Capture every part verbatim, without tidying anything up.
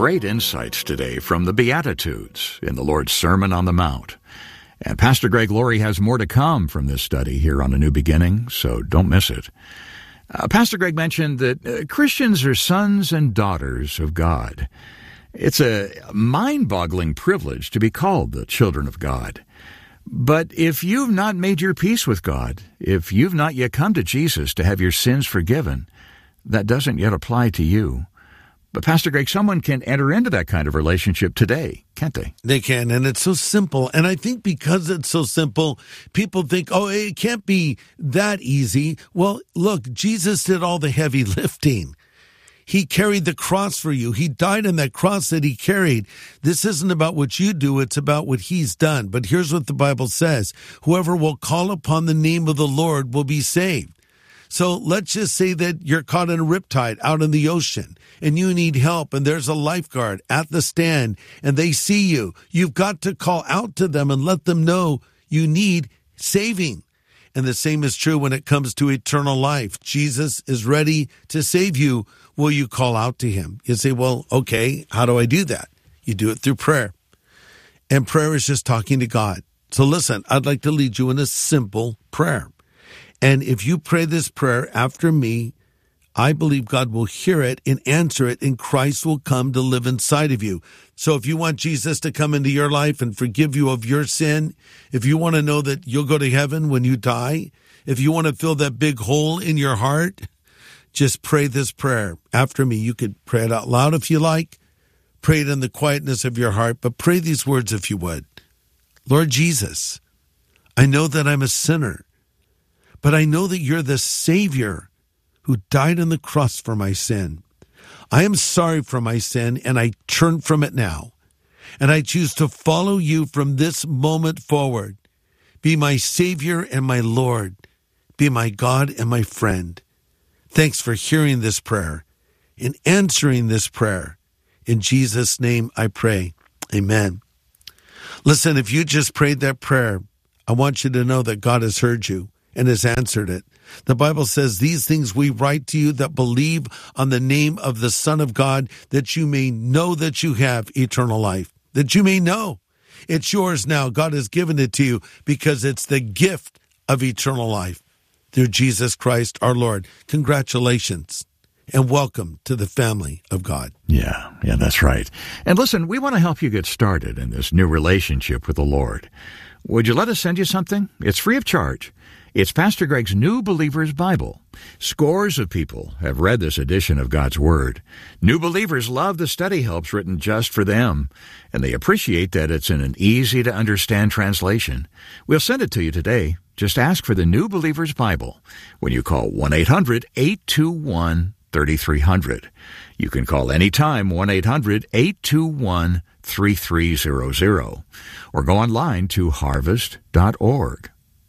great insights today from the Beatitudes in the Lord's Sermon on the Mount. And Pastor Greg Laurie has more to come from this study here on A New Beginning, so don't miss it. Uh, Pastor Greg mentioned that uh, Christians are sons and daughters of God. It's a mind-boggling privilege to be called the children of God. But if you've not made your peace with God, if you've not yet come to Jesus to have your sins forgiven, that doesn't yet apply to you. But Pastor Greg, someone can enter into that kind of relationship today, can't they? They can, and it's so simple. And I think because it's so simple, people think, oh, it can't be that easy. Well, look, Jesus did all the heavy lifting. He carried the cross for you. He died on that cross that he carried. This isn't about what you do. It's about what he's done. But here's what the Bible says. Whoever will call upon the name of the Lord will be saved. So let's just say that you're caught in a riptide out in the ocean and you need help and there's a lifeguard at the stand and they see you. You've got to call out to them and let them know you need saving. And the same is true when it comes to eternal life. Jesus is ready to save you. Will you call out to him? You say, well, okay, how do I do that? You do it through prayer. And prayer is just talking to God. So listen, I'd like to lead you in a simple prayer. And if you pray this prayer after me, I believe God will hear it and answer it, and Christ will come to live inside of you. So if you want Jesus to come into your life and forgive you of your sin, if you want to know that you'll go to heaven when you die, if you want to fill that big hole in your heart, just pray this prayer after me. You could pray it out loud if you like. Pray it in the quietness of your heart, but pray these words if you would. Lord Jesus, I know that I'm a sinner, but I know that you're the Savior who died on the cross for my sin. I am sorry for my sin, and I turn from it now. And I choose to follow you from this moment forward. Be my Savior and my Lord. Be my God and my friend. Thanks for hearing this prayer and answering this prayer. In Jesus' name I pray. Amen. Listen, if you just prayed that prayer, I want you to know that God has heard you and has answered it. The Bible says, these things we write to you that believe on the name of the Son of God, that you may know that you have eternal life, that you may know. It's yours now. God has given it to you because it's the gift of eternal life through Jesus Christ our Lord. Congratulations and welcome to the family of God. Yeah, yeah, that's right. And listen, we want to help you get started in this new relationship with the Lord. Would you let us send you something? It's free of charge. It's Pastor Greg's New Believer's Bible. Scores of people have read this edition of God's Word. New believers love the study helps written just for them, and they appreciate that it's in an easy-to-understand translation. We'll send it to you today. Just ask for the New Believer's Bible when you call one eight hundred eight two one three three zero zero. You can call anytime, one eight hundred eight two one three three zero zero, or go online to harvest dot org.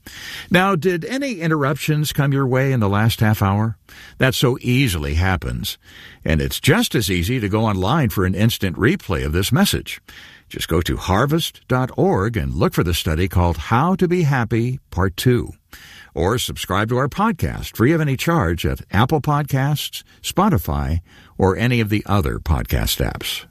Now, did any interruptions come your way in the last half hour? That so easily happens. And it's just as easy to go online for an instant replay of this message. Just go to harvest dot org and look for the study called How to Be Happy, Part two. Or subscribe to our podcast free of any charge at Apple Podcasts, Spotify, or any of the other podcast apps.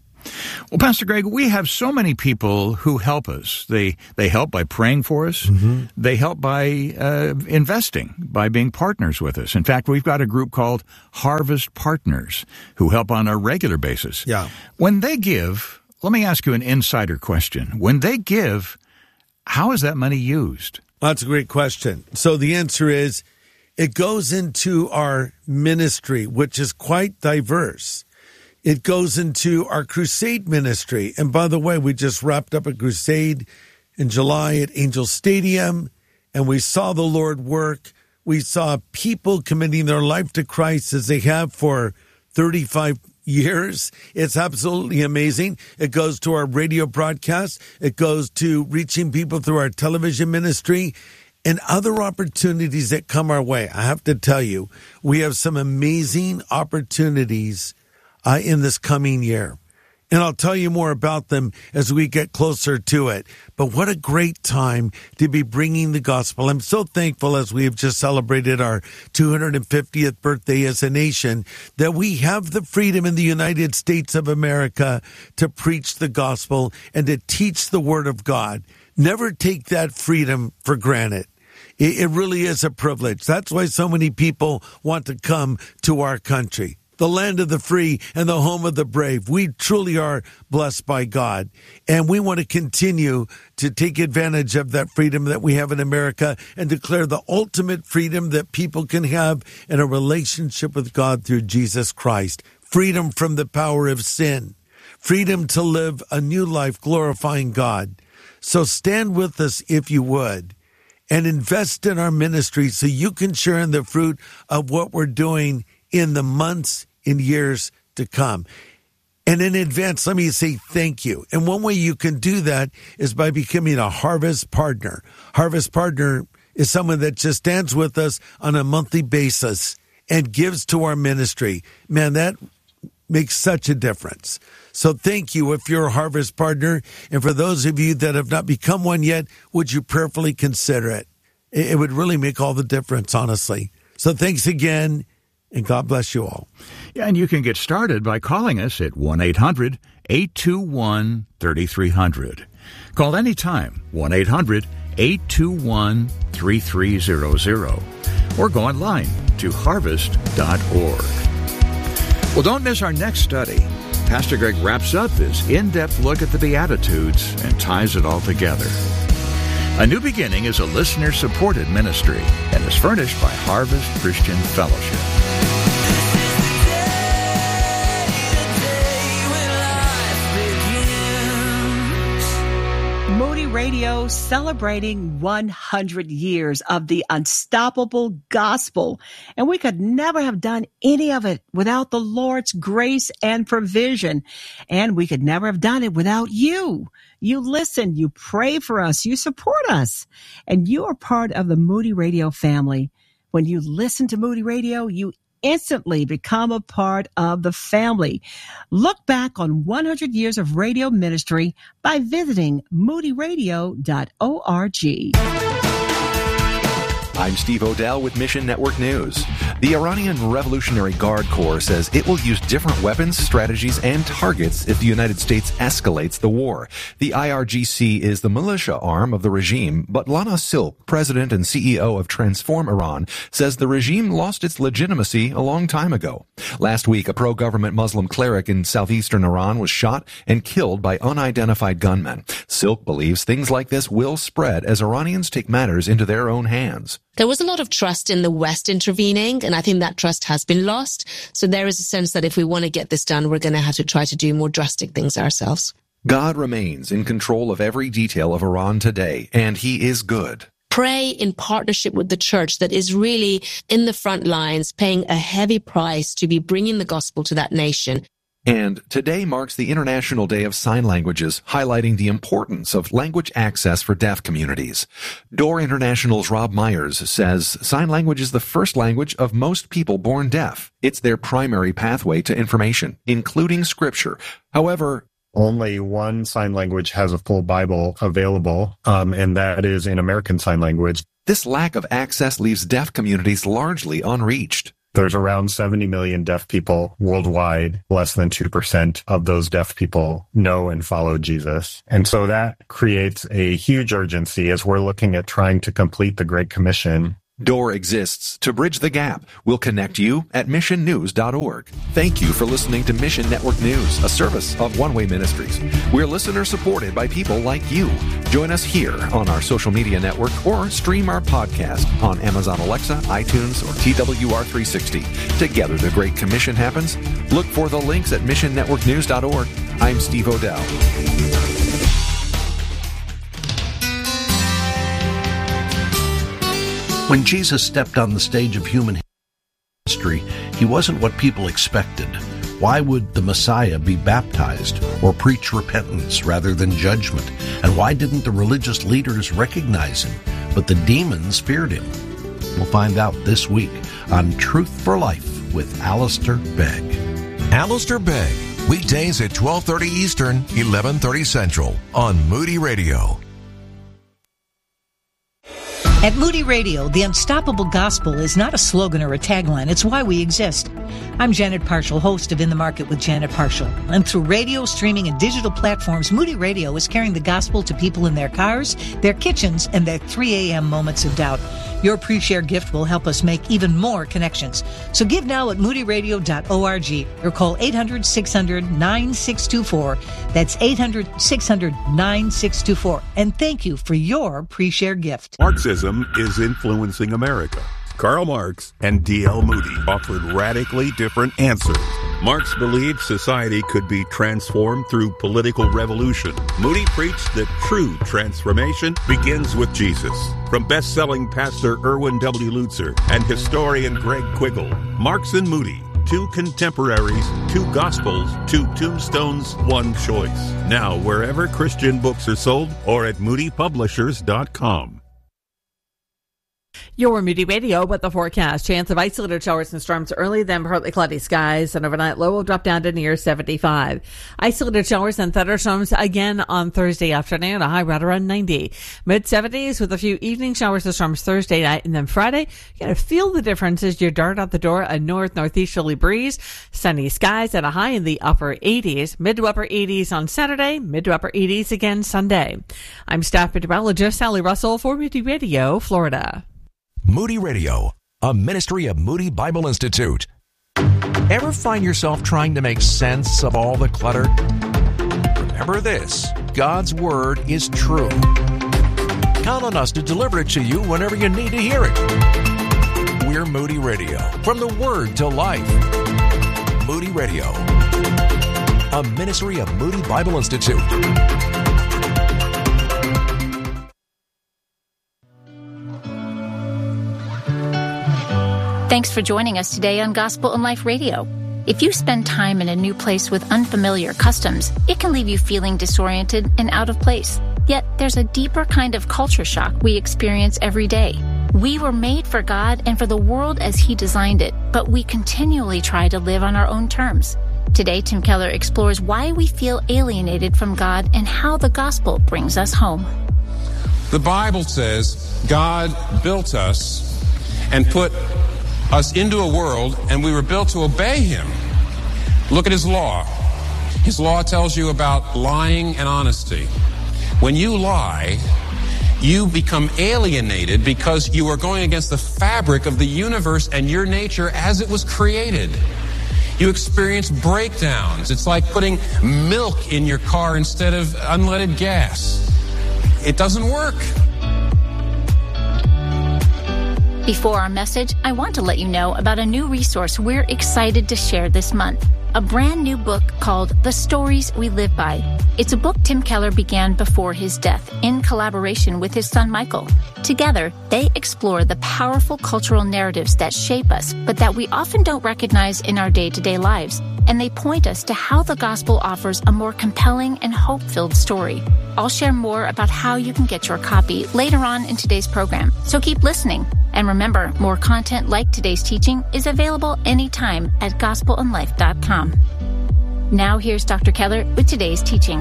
Well, Pastor Greg, we have so many people who help us. They they help by praying for us. Mm-hmm. They help by uh, investing, by being partners with us. In fact, we've got a group called Harvest Partners who help on a regular basis. Yeah. When they give, let me ask you an insider question. When they give, how is that money used? That's a great question. So the answer is it goes into our ministry, which is quite diverse. It goes into our crusade ministry. And by the way, we just wrapped up a crusade in July at Angel Stadium, and we saw the Lord work. We saw people committing their life to Christ as they have for thirty-five years. It's absolutely amazing. It goes to our radio broadcast. It goes to reaching people through our television ministry and other opportunities that come our way. I have to tell you, we have some amazing opportunities Uh, in this coming year. And I'll tell you more about them as we get closer to it. But what a great time to be bringing the gospel. I'm so thankful, as we have just celebrated our two hundred fiftieth birthday as a nation, that we have the freedom in the United States of America to preach the gospel and to teach the word of God. Never take that freedom for granted. It really is a privilege. That's why so many people want to come to our country, the land of the free and the home of the brave. We truly are blessed by God, and we want to continue to take advantage of that freedom that we have in America and declare the ultimate freedom that people can have in a relationship with God through Jesus Christ. Freedom from the power of sin. Freedom to live a new life glorifying God. So stand with us if you would, and invest in our ministry so you can share in the fruit of what we're doing in the months, in years to come. And in advance, let me say thank you. And one way you can do that is by becoming a Harvest Partner. Harvest Partner is someone that just stands with us on a monthly basis and gives to our ministry. Man, that makes such a difference. So thank you if you're a Harvest Partner. And for those of you that have not become one yet, would you prayerfully consider it? It would really make all the difference, honestly. So thanks again, and God bless you all. Yeah, and you can get started by calling us at one eight hundred eight two one three three zero zero. Call anytime, one eight hundred eight two one three three zero zero. Or go online to harvest dot org. Well, don't miss our next study. Pastor Greg wraps up his in-depth look at the Beatitudes and ties it all together. A New Beginning is a listener-supported ministry and is furnished by Harvest Christian Fellowship. Moody Radio celebrating one hundred years of the unstoppable gospel. And we could never have done any of it without the Lord's grace and provision. And we could never have done it without you. You listen, you pray for us, you support us, and you are part of the Moody Radio family. When you listen to Moody Radio, you instantly become a part of the family. Look back on one hundred years of radio ministry by visiting moody radio dot org. I'm Steve Odell with Mission Network News. The Iranian Revolutionary Guard Corps says it will use different weapons, strategies, and targets if the United States escalates the war. The I R G C is the militia arm of the regime, but Lana Silk, president and C E O of Transform Iran, says the regime lost its legitimacy a long time ago. Last week, a pro-government Muslim cleric in southeastern Iran was shot and killed by unidentified gunmen. Silk believes things like this will spread as Iranians take matters into their own hands. There was a lot of trust in the West intervening, and I think that trust has been lost. So there is a sense that if we want to get this done, we're going to have to try to do more drastic things ourselves. God remains in control of every detail of Iran today, and he is good. Pray in partnership with the church that is really in the front lines, paying a heavy price to be bringing the gospel to that nation. And today marks the International Day of Sign Languages, highlighting the importance of language access for deaf communities. D O O R International's Rob Myers says sign language is the first language of most people born deaf. It's their primary pathway to information, including scripture. However, only one sign language has a full Bible available, um, and that is in American Sign Language. This lack of access leaves deaf communities largely unreached. There's around seventy million deaf people worldwide. Less than two percent of those deaf people know and follow Jesus. And so that creates a huge urgency as we're looking at trying to complete the Great Commission. D O O R exists to bridge the gap. We'll connect you at mission news dot org. Thank you for listening to Mission Network News, a service of One Way Ministries. We're listener supported by people like you. Join us here on our social media network or stream our podcast on Amazon Alexa, iTunes, or T W R three sixty. Together the Great Commission happens. Look for the links at mission network news dot org. I'm Steve Odell. When Jesus stepped on the stage of human history, he wasn't what people expected. Why would the Messiah be baptized or preach repentance rather than judgment? And why didn't the religious leaders recognize him, but the demons feared him? We'll find out this week on Truth for Life with Alistair Begg. Alistair Begg Weekdays at twelve thirty Eastern, eleven thirty Central on Moody Radio. At Moody Radio, the unstoppable gospel is not a slogan or a tagline. It's why we exist. I'm Janet Parshall, host of In the Market with Janet Parshall. And through radio, streaming, and digital platforms, Moody Radio is carrying the gospel to people in their cars, their kitchens, and their three a.m. moments of doubt. Your pre-share gift will help us make even more connections. So give now at moody radio dot org or call eight hundred, six hundred, nine six two four. That's eight hundred, six hundred, nine six two four. And thank you for your pre-share gift. Marxism is influencing America. Karl Marx and D L Moody offered radically different answers. Marx believed society could be transformed through political revolution. Moody preached that true transformation begins with Jesus. From best-selling pastor Erwin W. Lutzer and historian Greg Quiggle, Marx and Moody, two contemporaries, two gospels, two tombstones, one choice. Now, wherever Christian books are sold or at moody publishers dot com. Your Moody Radio with the forecast. Chance of isolated showers and storms early, then partly cloudy skies, and overnight low will drop down to near seventy-five. Isolated showers and thunderstorms again on Thursday afternoon, a high right around ninety. mid-seventies with a few evening showers and storms Thursday night, and then Friday, you're going to feel the difference as you dart out the door, a north-northeasterly breeze, sunny skies at a high in the upper eighties, mid to upper eighties on Saturday, mid to upper eighties again Sunday. I'm staff meteorologist Sally Russell for Moody Radio, Florida. Moody Radio, a ministry of Moody Bible Institute. Ever find yourself trying to make sense of all the clutter? Remember this, God's Word is true. Count on us to deliver it to you whenever you need to hear it. We're Moody Radio, from the Word to life. Moody Radio, a ministry of Moody Bible Institute. Thanks for joining us today on Gospel and Life Radio. If you spend time in a new place with unfamiliar customs, it can leave you feeling disoriented and out of place. Yet there's a deeper kind of culture shock we experience every day. We were made for God and for the world as He designed it, but we continually try to live on our own terms. Today, Tim Keller explores why we feel alienated from God and how the gospel brings us home. The Bible says God built us and put us into a world, and we were built to obey Him. Look at His law. His law tells you about lying and honesty. When you lie, you become alienated because you are going against the fabric of the universe and your nature as it was created. You experience breakdowns. It's like putting milk in your car instead of unleaded gas. It doesn't work. Before our message, I want to let you know about a new resource we're excited to share this month. A brand new book called The Stories We Live By. It's a book Tim Keller began before his death in collaboration with his son Michael. Together, they explore the powerful cultural narratives that shape us, but that we often don't recognize in our day-to-day lives. And they point us to how the gospel offers a more compelling and hope-filled story. I'll share more about how you can get your copy later on in today's program, so keep listening. And remember, more content like today's teaching is available anytime at gospel and life dot com. Now here's Doctor Keller with today's teaching.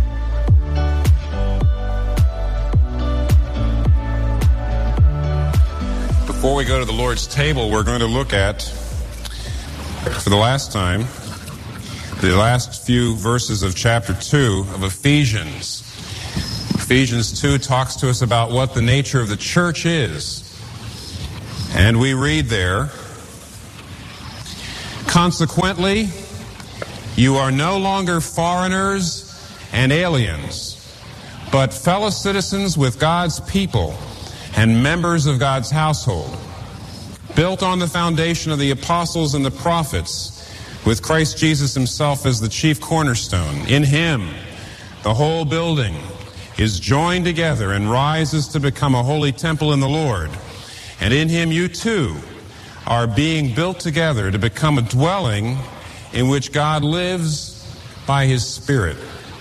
Before we go to the Lord's table, we're going to look at, for the last time, the last few verses of chapter two of Ephesians. Ephesians two talks to us about what the nature of the church is. And we read there, consequently, you are no longer foreigners and aliens, but fellow citizens with God's people and members of God's household, built on the foundation of the apostles and the prophets, with Christ Jesus Himself as the chief cornerstone. In Him, the whole building is joined together and rises to become a holy temple in the Lord. And in Him you too are being built together to become a dwelling in which God lives by His Spirit.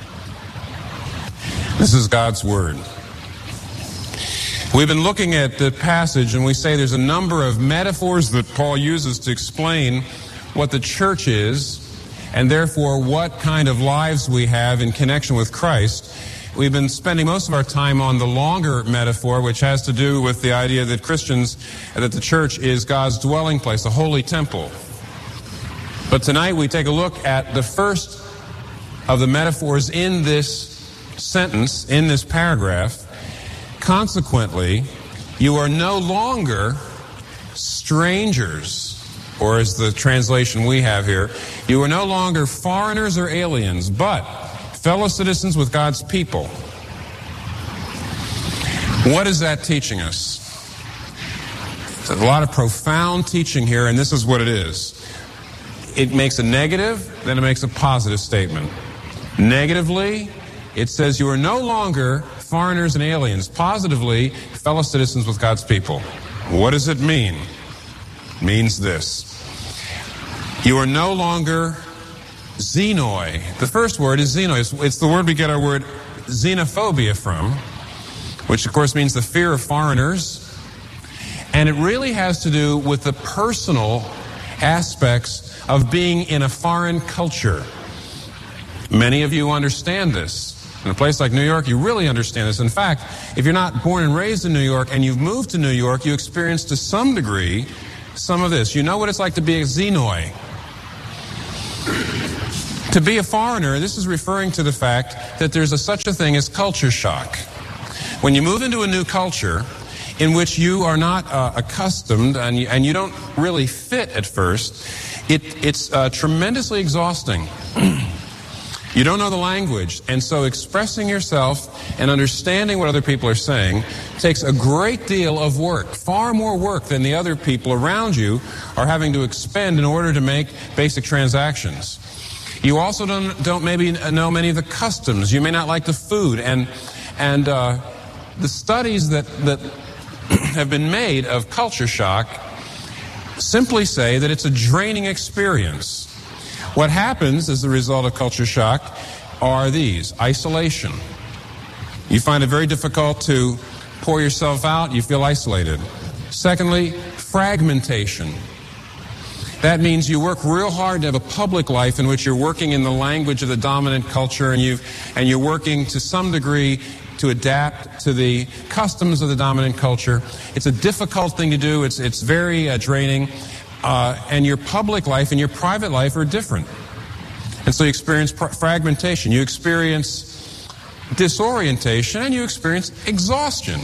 This is God's Word. We've been looking at the passage, and we say there's a number of metaphors that Paul uses to explain what the church is and therefore what kind of lives we have in connection with Christ. We've been spending most of our time on the longer metaphor, which has to do with the idea that Christians, that the church is God's dwelling place, a holy temple. But tonight we take a look at the first of the metaphors in this sentence, in this paragraph. Consequently, you are no longer strangers, or as the translation we have here, you are no longer foreigners or aliens, but fellow citizens with God's people. What is that teaching us? There's a lot of profound teaching here, and this is what it is. It makes a negative, then it makes a positive statement. Negatively, it says you are no longer foreigners and aliens. Positively, fellow citizens with God's people. What does it mean? It means this. You are no longer xenoi. The first word is xenoi. It's, it's the word we get our word xenophobia from, which of course means the fear of foreigners. And it really has to do with the personal aspects of being in a foreign culture. Many of you understand this. In a place like New York, you really understand this. In fact, if you're not born and raised in New York and you've moved to New York, you experience to some degree some of this. You know what it's like to be a xenoi. To be a foreigner, this is referring to the fact that there's a, such a thing as culture shock. When you move into a new culture in which you are not uh, accustomed and you, and you don't really fit at first, it, it's uh, tremendously exhausting. You don't know the language, and so expressing yourself and understanding what other people are saying takes a great deal of work, far more work than the other people around you are having to expend in order to make basic transactions. You also don't, don't maybe know many of the customs. You may not like the food, and and uh, the studies that that have been made of culture shock simply say that it's a draining experience. What happens as a result of culture shock are these: isolation. You find it very difficult to pour yourself out. You feel isolated. Secondly, fragmentation. That means you work real hard to have a public life in which you're working in the language of the dominant culture, and you and you're working to some degree to adapt to the customs of the dominant culture. It's a difficult thing to do. It's it's very uh, draining. Uh, and your public life and your private life are different. And so you experience pr- fragmentation, you experience disorientation, and you experience exhaustion.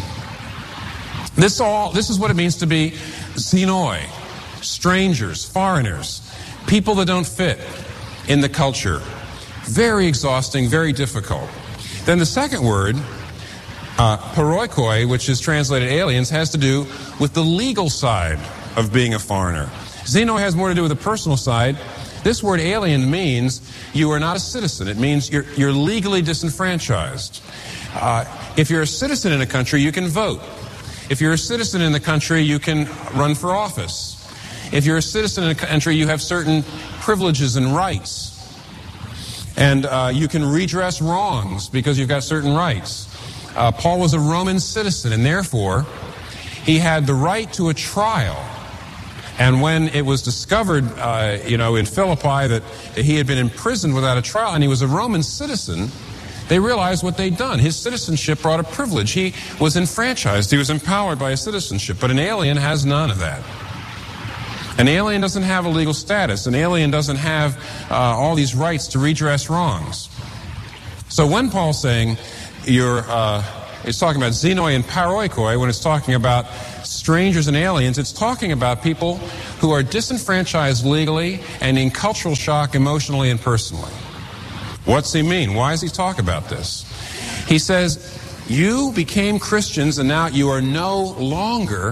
This all, this is what it means to be xenoi, strangers, foreigners, people that don't fit in the culture. Very exhausting, very difficult. Then the second word, uh, paroikoi, which is translated aliens, has to do with the legal side of being a foreigner. Xeno has more to do with the personal side. This word alien means you are not a citizen. It means you're, you're legally disenfranchised. Uh, if you're a citizen in a country, you can vote. If you're a citizen in the country, you can run for office. If you're a citizen in a country, you have certain privileges and rights. And uh, you can redress wrongs because you've got certain rights. Uh, Paul was a Roman citizen, and therefore he had the right to a trial. And when it was discovered, uh, you know, in Philippi that he had been imprisoned without a trial and he was a Roman citizen, they realized what they'd done. His citizenship brought a privilege. He was enfranchised. He was empowered by his citizenship. But an alien has none of that. An alien doesn't have a legal status. An alien doesn't have uh, all these rights to redress wrongs. So when Paul's saying you're, uh, it's talking about xenoi and paroikoi, when it's talking about strangers and aliens, it's talking about people who are disenfranchised legally and in cultural shock emotionally and personally. What's he mean? Why does he talk about this? He says, you became Christians and now you are no longer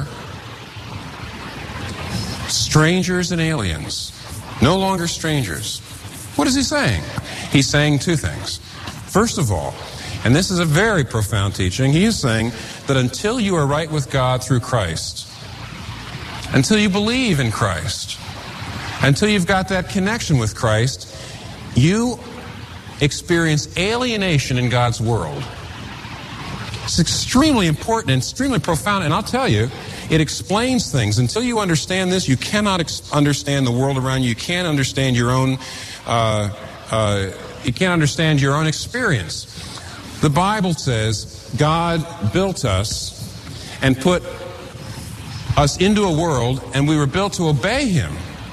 strangers and aliens. No longer strangers. What is he saying? He's saying two things. First of all, and this is a very profound teaching, he is saying that until you are right with God through Christ, until you believe in Christ, until you've got that connection with Christ, you experience alienation in God's world. It's extremely important and extremely profound, and I'll tell you, It explains things. Until you understand this, you cannot ex- understand the world around you. You can't understand your own, uh, uh, you can't understand your own experience. The Bible says God built us and put us into a world, and we were built to obey Him.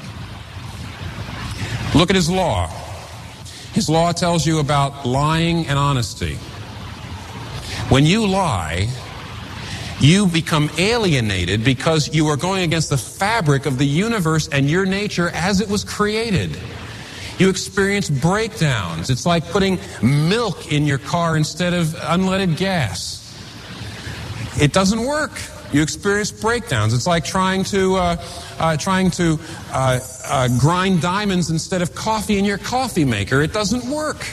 Look at His law. His law tells you about lying and honesty. When you lie, you become alienated because you are going against the fabric of the universe and your nature as it was created. You experience breakdowns. It's like putting milk in your car instead of unleaded gas. It doesn't work. You experience breakdowns. It's like trying to uh, uh, trying to uh, uh, grind diamonds instead of coffee in your coffee maker. It doesn't work.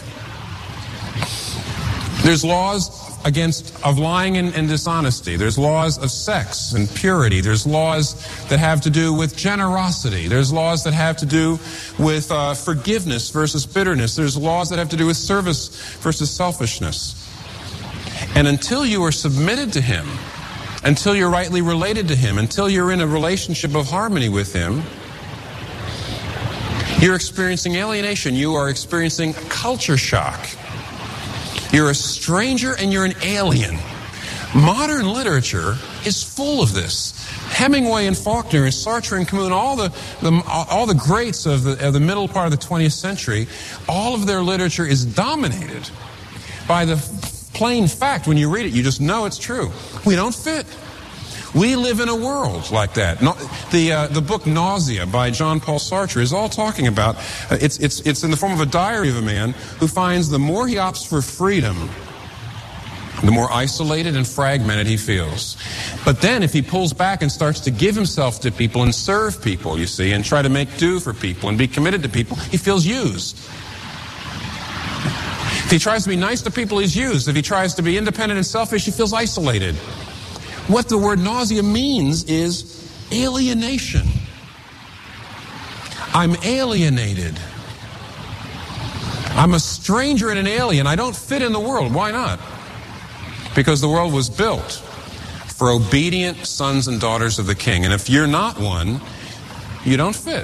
There's laws against of lying and, and dishonesty. There's laws of sex and purity. There's laws that have to do with generosity. There's laws that have to do with uh, forgiveness versus bitterness. There's laws that have to do with service versus selfishness. And until you are submitted to Him, until you're rightly related to Him, until you're in a relationship of harmony with Him, you're experiencing alienation. You are experiencing culture shock. You're a stranger and you're an alien. Modern literature is full of this. Hemingway and Faulkner and Sartre and Camus, all the, the all the greats of the, of the middle part of the twentieth century, all of their literature is dominated by the plain fact. When you read it, you just know it's true. We don't fit. We live in a world like that. No, the uh, the book Nausea by Jean-Paul Sartre is all talking about. Uh, it's it's it's in the form of a diary of a man who finds the more he opts for freedom, the more isolated and fragmented he feels. But then, if he pulls back and starts to give himself to people and serve people, you see, and try to make do for people and be committed to people, he feels used. If he tries to be nice to people, he's used. If he tries to be independent and selfish, he feels isolated. What the word nausea means is alienation. I'm alienated. I'm a stranger and an alien. I don't fit in the world. Why not? Because the world was built for obedient sons and daughters of the King. And if you're not one, you don't fit.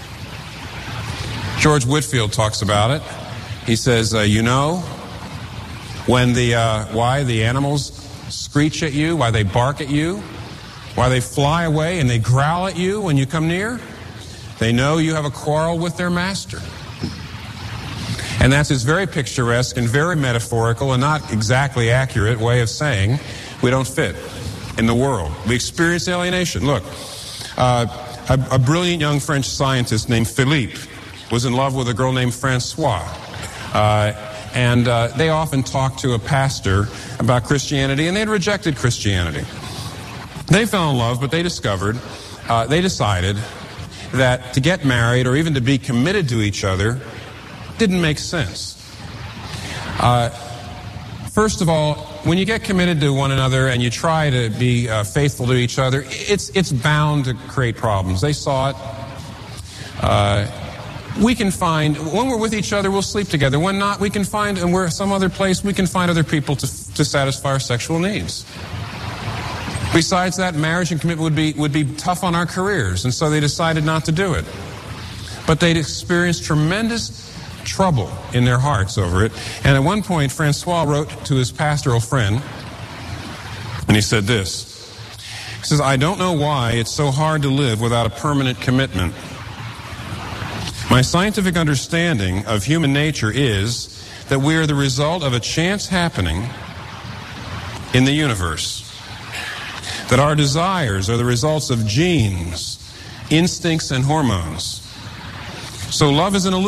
George Whitefield talks about it. He says, uh, you know, when the, uh, why the animals screech at you, why they bark at you, why they fly away and they growl at you when you come near, they know you have a quarrel with their master. And that's his very picturesque and very metaphorical and not exactly accurate way of saying we don't fit in the world. We experience alienation. Look, uh, a, a brilliant young French scientist named Philippe was in love with a girl named Francois. Uh, and uh, they often talked to a pastor about Christianity, and they'd rejected Christianity. They fell in love, but they discovered, uh, they decided that to get married or even to be committed to each other didn't make sense. Uh, first of all, when you get committed to one another and you try to be uh, faithful to each other, it's it's bound to create problems. They saw it. Uh, we can find, when we're with each other, we'll sleep together. When not, we can find, and we're some other place, we can find other people to to satisfy our sexual needs. Besides that, marriage and commitment would be would be tough on our careers, and so they decided not to do it. But they'd experienced tremendous trouble in their hearts over it. And at one point, Francois wrote to his pastoral friend, and he said this. He says, I don't know why it's so hard to live without a permanent commitment. My scientific understanding of human nature is that we are the result of a chance happening in the universe. That our desires are the results of genes, instincts, and hormones. So love is an illusion.